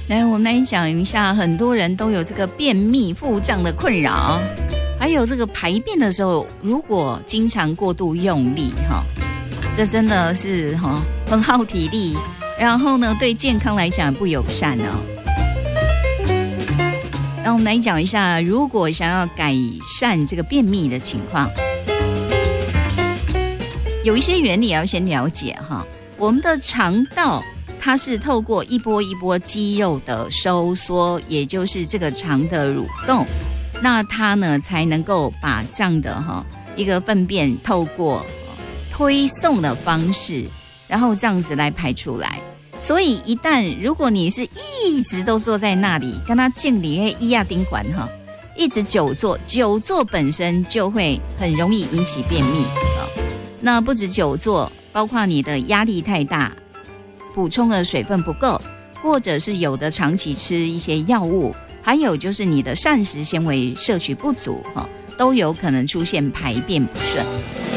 来，我们来讲一下，很多人都有这个便秘腹胀的困扰，还有这个排便的时候，如果经常过度用力这真的是很耗体力，然后呢，对健康来讲不友善哦。让我们来讲一下，如果想要改善这个便秘的情况，有一些原理要先了解我们的肠道它是透过一波一波肌肉的收缩，也就是这个肠的蠕动，那它呢才能够把这样的一个粪便透过推送的方式，然后这样子来排出来。所以一旦如果你是一直都坐在那里，跟他敬礼一亚丁管一直久坐，久坐本身就会很容易引起便秘那不止久坐，包括你的压力太大，补充的水分不够，或者是有的长期吃一些药物，还有就是你的膳食纤维摄取不足都有可能出现排便不顺。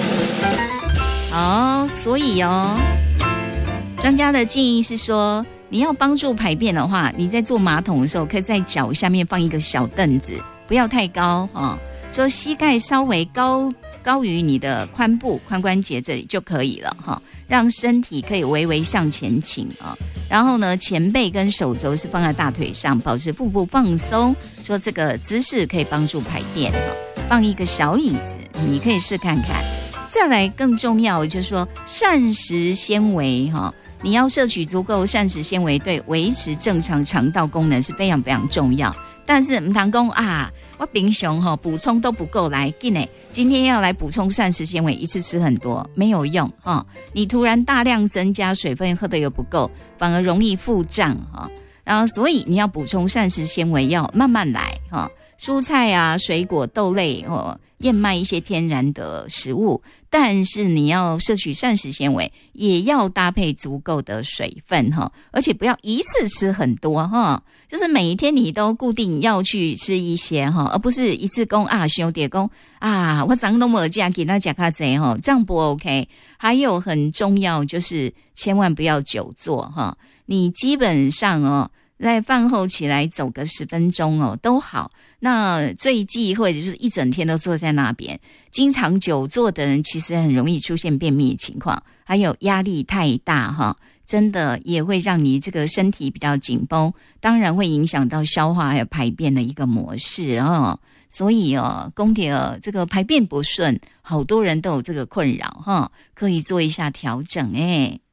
所以专家的建议是说，你要帮助排便的话，你在坐马桶的时候，可以在脚下面放一个小凳子，不要太高说膝盖稍微高于你的髋部、髋关节这里就可以了让身体可以微微向前倾然后呢，前背跟手肘是放在大腿上，保持腹部放松，说这个姿势可以帮助排便放一个小椅子，你可以试看看。再来更重要就是说，膳食纤维你要摄取足够膳食纤维，对维持正常肠道功能是非常非常重要。但是不能说我平常补充都不够，来今天要来补充膳食纤维，一次吃很多没有用你突然大量增加水分，喝的又不够，反而容易腹胀然后所以你要补充膳食纤维要慢慢来蔬菜啊、水果、豆类燕麦一些天然的食物，但是你要摄取膳食纤维，也要搭配足够的水分而且不要一次吃很多就是每一天你都固定要去吃一些而不是一次说兄弟说我早上都没吃给他吃较多这样不 OK。还有很重要就是千万不要久坐你基本上在饭后起来走个10分钟都好。那最忌讳的就是一整天都坐在那边，经常久坐的人其实很容易出现便秘的情况。还有压力太大真的也会让你这个身体比较紧绷，当然会影响到消化还有排便的一个模式所以公铁这个排便不顺，好多人都有这个困扰可以做一下调整